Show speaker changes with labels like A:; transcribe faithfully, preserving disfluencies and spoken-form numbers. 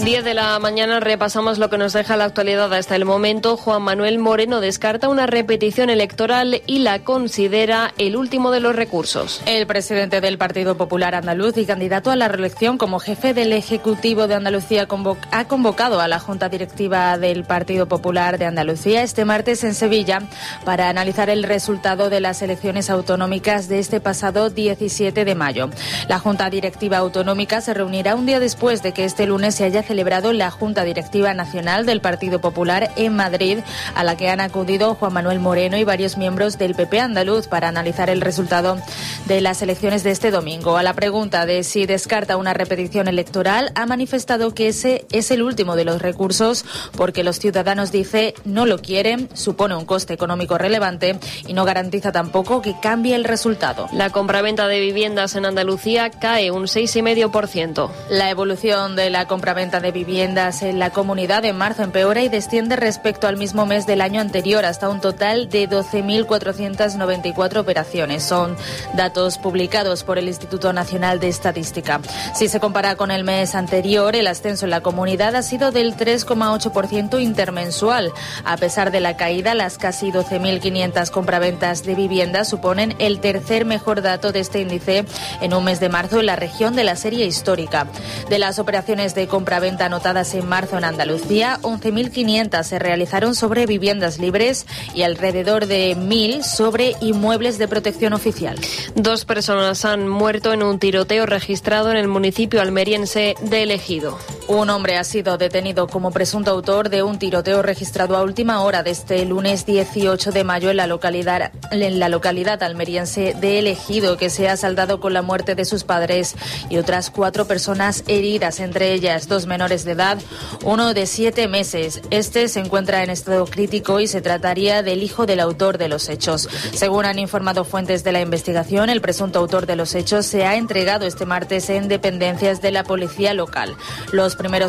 A: diez de la mañana repasamos lo que nos deja la actualidad hasta el momento. Juan Manuel Moreno descarta una repetición electoral y la considera el último de los recursos.
B: El presidente del Partido Popular Andaluz y candidato a la reelección como jefe del Ejecutivo de Andalucía convoc- ha convocado a la Junta Directiva del Partido Popular de Andalucía este martes en Sevilla para analizar el resultado de las elecciones autonómicas de este pasado diecisiete de mayo. La Junta Directiva Autonómica se reunirá un día después de que este lunes se haya celebrado la Junta Directiva Nacional del Partido Popular en Madrid, a la que han acudido Juan Manuel Moreno y varios miembros del P P andaluz para analizar el resultado de las elecciones de este domingo. A la pregunta de si descarta una repetición electoral, ha manifestado que ese es el último de los recursos porque los ciudadanos, dice, no lo quieren, supone un coste económico relevante y no garantiza tampoco que cambie el resultado.
A: La compraventa de viviendas en Andalucía cae un seis coma cinco por ciento.
B: La evolución de la compraventa de viviendas en la comunidad en marzo empeora y desciende respecto al mismo mes del año anterior hasta un total de doce mil cuatrocientas noventa y cuatro operaciones. Son datos publicados por el Instituto Nacional de Estadística. Si se compara con el mes anterior, el ascenso en la comunidad ha sido del tres coma ocho por ciento intermensual. A pesar de la caída, las casi doce mil quinientas compraventas de viviendas suponen el tercer mejor dato de este índice en un mes de marzo en la región de la serie histórica. De las operaciones de compraventa anotadas en marzo en Andalucía, once mil quinientas se realizaron sobre viviendas libres y alrededor de mil sobre inmuebles de protección oficial.
A: Dos personas han muerto en un tiroteo registrado en el municipio almeriense de El Ejido.
B: Un hombre ha sido detenido como presunto autor de un tiroteo registrado a última hora de este lunes dieciocho de mayo en la localidad, en la localidad almeriense de El Ejido, que se ha saldado con la muerte de sus padres y otras cuatro personas heridas, entre ellas dos menores de edad, uno de siete meses. Este se encuentra en estado crítico y se trataría del hijo del autor de los hechos. Según han informado fuentes de la investigación, el presunto autor de los hechos se ha entregado este martes en dependencias de la policía local. Los primeros